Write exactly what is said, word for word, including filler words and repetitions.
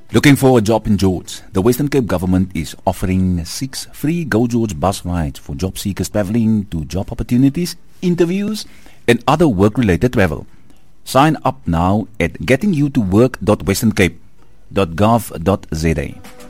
Looking for a job in George? The Western Cape government is offering six free Go George bus rides for job seekers traveling to job opportunities, interviews, and other work-related travel. Sign up now at getting you to work dot western cape dot gov dot za.